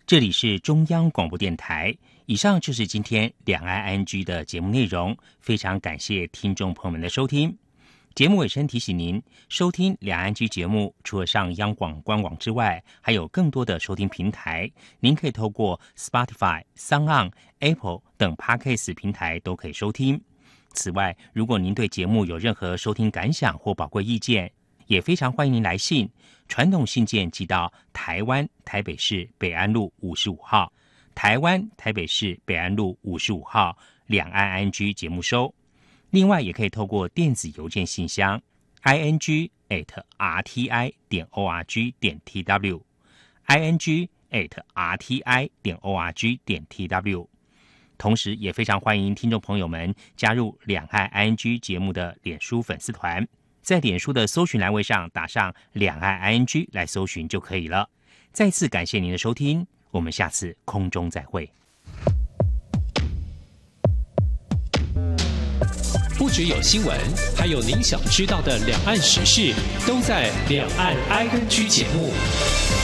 这里是中央广播电台，以上就是今天两岸 ING 的节目内容，非常感谢听众朋友们的收听。节目尾声提醒您，收听两岸 ING 节目，除了上央广官网之外，还有更多的收听平台，您可以透过 Spotify、SoundOn、Apple 等 Podcast 平台都可以收听。此外，如果您对节目有任何收听感想或宝贵意见，也非常欢迎您来信，传统信件寄到台湾台北市北安路55号，台湾台北市北安路55号两岸 ING 节目收。另外，也可以透过电子邮件信箱 ing@rti.org.tw ing@rti.org.tw。同时，也非常欢迎听众朋友们加入两岸 ING 节目的脸书粉丝团。在脸书的搜寻栏位上打上两岸 ING 来搜寻就可以了。再次感谢您的收听，我们下次空中再会。 不只有新闻，还有您想知道的两岸时事，都在两岸 ING 节目。